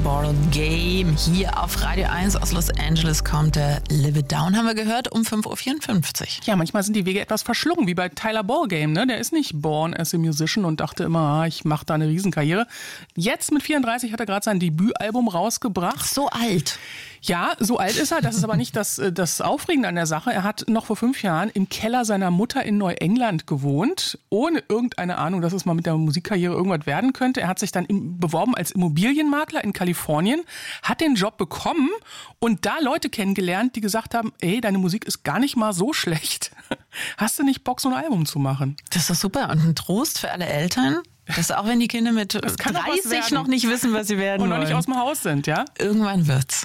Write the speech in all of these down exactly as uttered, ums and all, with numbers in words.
Ball Game. Hier auf Radio eins aus Los Angeles kommt der Live It Down, haben wir gehört, um fünf Uhr vierundfünfzig. Ja, manchmal sind die Wege etwas verschlungen, wie bei Tyler Ball Game. Ne? Der ist nicht born as a musician und dachte immer, ah, ich mache da eine Riesenkarriere. Jetzt mit vierunddreißig hat er gerade sein Debütalbum rausgebracht. Ach, so alt. Ja, so alt ist er. Das ist aber nicht das, das Aufregende an der Sache. Er hat noch vor fünf Jahren im Keller seiner Mutter in Neuengland gewohnt, ohne irgendeine Ahnung, dass es mal mit der Musikkarriere irgendwas werden könnte. Er hat sich dann beworben als Immobilienmakler in Kalifornien, hat den Job bekommen und da Leute kennengelernt, die gesagt haben, ey, deine Musik ist gar nicht mal so schlecht. Hast du nicht Bock, so ein Album zu machen? Das ist doch super und ein Trost für alle Eltern. Das auch wenn die Kinder mit dreißig noch nicht wissen, was sie werden und noch wollen. nicht aus dem Haus sind, ja? Irgendwann wird's.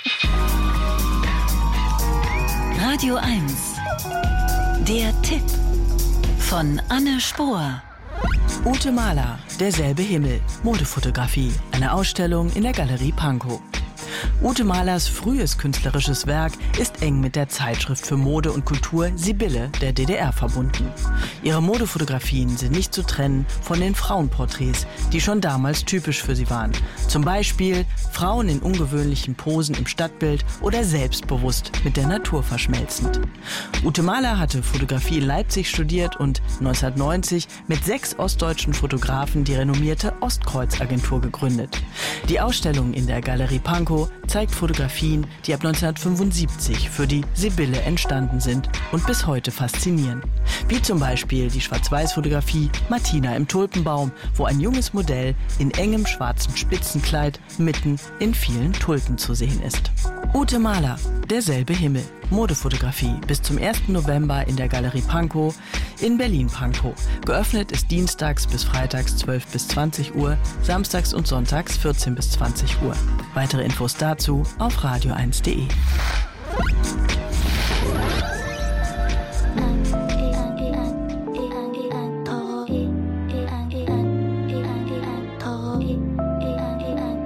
Radio eins. Der Tipp von Anne Spohr. Ute Mahler, derselbe Himmel, Modefotografie, eine Ausstellung in der Galerie Pankow. Ute Mahlers frühes künstlerisches Werk ist eng mit der Zeitschrift für Mode und Kultur Sibylle der D D R verbunden. Ihre Modefotografien sind nicht zu trennen von den Frauenporträts, die schon damals typisch für sie waren. Zum Beispiel Frauen in ungewöhnlichen Posen im Stadtbild oder selbstbewusst mit der Natur verschmelzend. Ute Mahler hatte Fotografie in Leipzig studiert und neunzehnhundertneunzig mit sechs ostdeutschen Fotografen die renommierte Ostkreuz-Agentur gegründet. Die Ausstellung in der Galerie Pankow zeigt Fotografien, die ab neunzehnhundertfünfundsiebzig für die Sibylle entstanden sind und bis heute faszinieren. Wie zum Beispiel die Schwarz-Weiß-Fotografie Martina im Tulpenbaum, wo ein junges Modell in engem schwarzen Spitzenkleid mitten in vielen Tulpen zu sehen ist. Ute Mahler, derselbe Himmel. Modefotografie bis zum ersten November in der Galerie Pankow in Berlin-Pankow. Geöffnet ist dienstags bis freitags zwölf bis zwanzig Uhr, samstags und sonntags vierzehn bis zwanzig Uhr. Weitere Infos dazu auf radio eins punkt de.